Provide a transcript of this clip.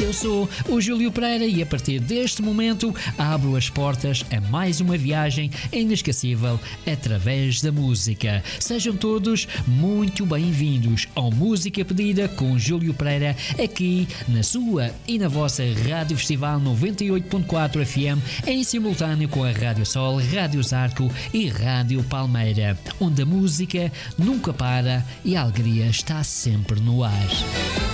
Eu sou o Júlio Pereira e a partir deste momento abro as portas a mais uma viagem inesquecível através da música. Sejam todos muito bem-vindos ao Música Pedida com Júlio Pereira, aqui na sua e na vossa Rádio Festival 98.4 FM, em simultâneo com a Rádio Sol, Rádio Zarco e Rádio Palmeira, onde a música nunca para e a alegria está sempre no ar.